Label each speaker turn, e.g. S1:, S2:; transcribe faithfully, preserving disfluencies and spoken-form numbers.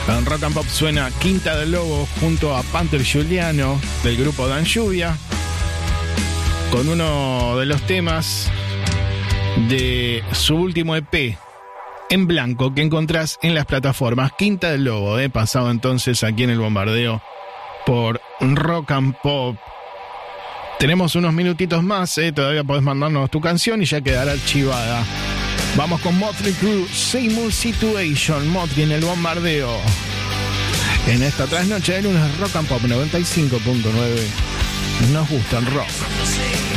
S1: En Rock and Pop suena Quinta del Lobo junto a Panther Giuliano del grupo Dan Lluvia, con uno de los temas de su último E P, En Blanco, que encontrás en las plataformas. Quinta del Lobo, eh, pasado entonces aquí en el bombardeo por Rock and Pop. Tenemos unos minutitos más, eh, todavía podés mandarnos tu canción y ya quedará archivada. Vamos con Motley Crue, Same Old Situation, Motley en el bombardeo. En esta trasnoche de lunes, Rock and Pop noventa y cinco punto nueve. Nos gusta el rock.